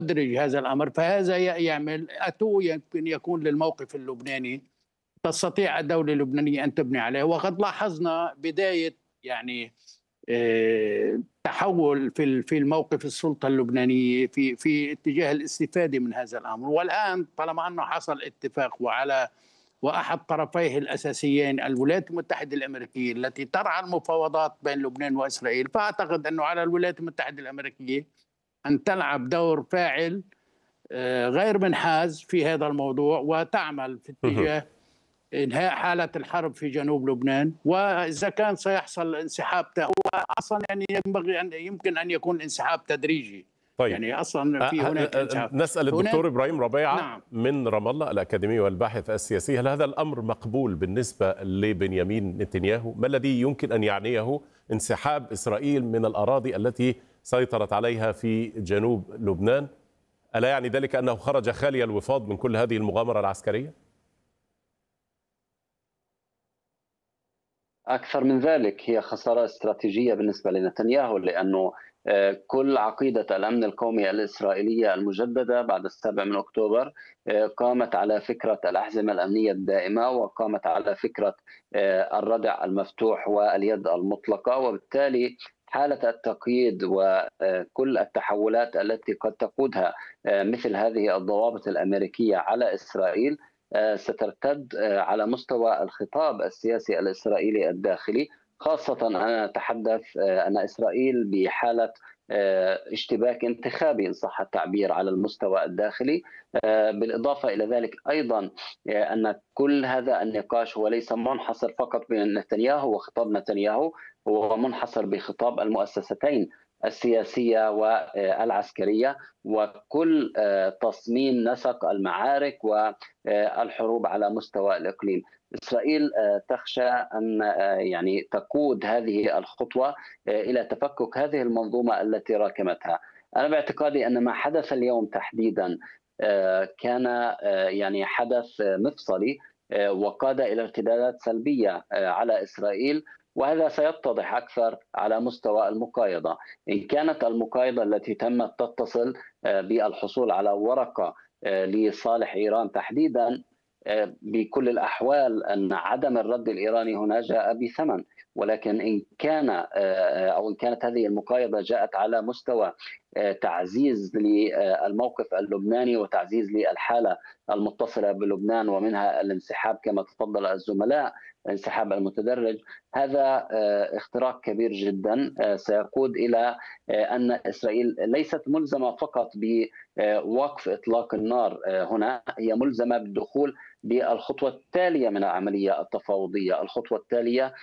يدرج هذا الأمر، فهذا يعمل أتو يمكن يكون للموقف اللبناني تستطيع الدولة اللبنانية أن تبني عليه. وقد لاحظنا بداية يعني تحول في الموقف السلطة اللبنانية في اتجاه الاستفادة من هذا الأمر. والآن طالما أنه حصل اتفاق وأحد طرفيه الأساسيين الولايات المتحدة الأمريكية التي ترعى المفاوضات بين لبنان وإسرائيل، فأعتقد أنه على الولايات المتحدة الأمريكية أن تلعب دور فاعل غير منحاز في هذا الموضوع، وتعمل في اتجاه إنهاء حالة الحرب في جنوب لبنان. وإذا كان سيحصل انسحاب، هو أصلا يعني يمكن أن يكون انسحاب تدريجي. طيب. يعني أصلا في هناك انسحاب. نسأل الدكتور إبراهيم ربيعة. نعم. من رام الله الأكاديمي والباحث السياسي، هل هذا الأمر مقبول بالنسبة لبنيامين نتنياهو؟ ما الذي يمكن أن يعنيه انسحاب إسرائيل من الأراضي التي سيطرت عليها في جنوب لبنان؟ ألا يعني ذلك أنه خرج خالي الوفاض من كل هذه المغامرة العسكرية؟ أكثر من ذلك، هي خسارة استراتيجية بالنسبة لنتنياهو، لأنه كل عقيدة الأمن القومي الإسرائيلية المجددة بعد 7 من أكتوبر قامت على فكرة الأحزمة الأمنية الدائمة، وقامت على فكرة الردع المفتوح واليد المطلقة. وبالتالي حالة التقييد وكل التحولات التي قد تقودها مثل هذه الضوابط الأمريكية على إسرائيل سترتد على مستوى الخطاب السياسي الإسرائيلي الداخلي، خاصة أنا أتحدث أن إسرائيل بحالة اشتباك انتخابي إن صح التعبير على المستوى الداخلي. بالإضافة إلى ذلك أيضا أن كل هذا النقاش هو ليس منحصر فقط بين نتنياهو وخطاب نتنياهو، هو منحصر بخطاب المؤسستين السياسية والعسكرية، وكل تصميم نسق المعارك والحروب على مستوى الإقليم. إسرائيل تخشى أن يعني تقود هذه الخطوة إلى تفكك هذه المنظومة التي راكمتها. أنا باعتقادي أن ما حدث اليوم تحديدا كان يعني حدث مفصلي وقاد إلى ارتدادات سلبية على إسرائيل، وهذا سيتضح أكثر على مستوى المقايضة. إن كانت المقايضة التي تمت تتصل بالحصول على ورقة لصالح إيران تحديدا، بكل الأحوال أن عدم الرد الإيراني هنا جاء بثمن. ولكن إن كانت هذه المقايضة جاءت على مستوى تعزيز للموقف اللبناني وتعزيز للحالة المتصلة بلبنان، ومنها الانسحاب كما تفضل الزملاء، الانسحاب المتدرج، هذا اختراق كبير جدا سيقود إلى أن إسرائيل ليست ملزمة فقط بوقف إطلاق النار هنا، هي ملزمة بالدخول بالخطوة التالية من العملية التفاوضية، الخطوة التالية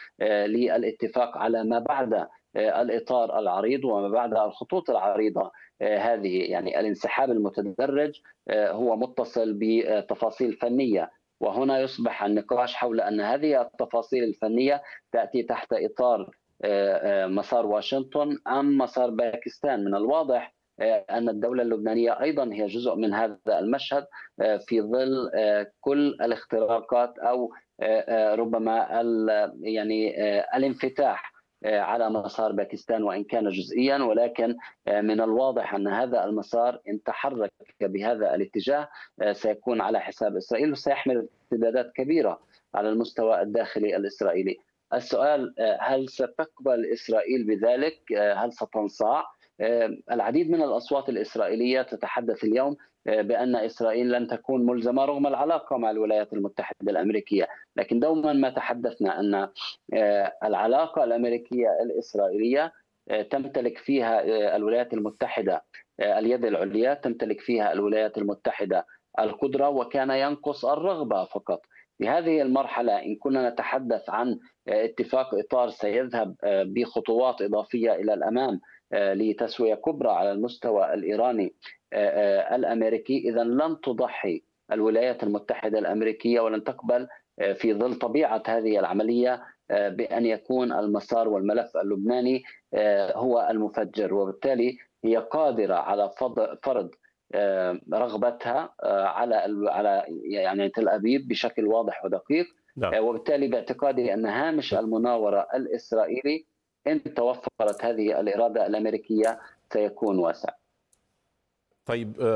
للاتفاق على ما بعد الإطار العريض وما بعد الخطوط العريضة. هذه يعني الانسحاب المتدرج هو متصل بتفاصيل فنية، وهنا يصبح النقاش حول أن هذه التفاصيل الفنية تأتي تحت إطار مسار واشنطن أم مسار باكستان. من الواضح أن الدولة اللبنانية أيضا هي جزء من هذا المشهد في ظل كل الاختراقات أو ربما يعني الانفتاح على مسار باكستان وإن كان جزئيا، ولكن من الواضح أن هذا المسار إن تحرك بهذا الاتجاه سيكون على حساب إسرائيل وسيحمل ارتدادات كبيرة على المستوى الداخلي الإسرائيلي. السؤال هل ستقبل إسرائيل بذلك؟ هل ستنصاع؟ العديد من الأصوات الإسرائيلية تتحدث اليوم بأن إسرائيل لن تكون ملزمة رغم العلاقة مع الولايات المتحدة الأمريكية، لكن دوما ما تحدثنا أن العلاقة الأمريكية الإسرائيلية تمتلك فيها الولايات المتحدة اليد العليا، تمتلك فيها الولايات المتحدة القدرة، وكان ينقص الرغبة فقط. في هذه المرحلة إن كنا نتحدث عن اتفاق إطار سيذهب بخطوات إضافية إلى الأمام لتسوية كبرى على المستوى الإيراني الأمريكي، إذا لن تضحي الولايات المتحدة الأمريكية ولن تقبل في ظل طبيعة هذه العملية بأن يكون المسار والملف اللبناني هو المفجر. وبالتالي هي قادرة على فرض رغبتها على يعني تل أبيب بشكل واضح ودقيق. وبالتالي باعتقادي أن هامش المناورة الإسرائيلي إن توفرت هذه الإرادة الأمريكية سيكون واسع. طيب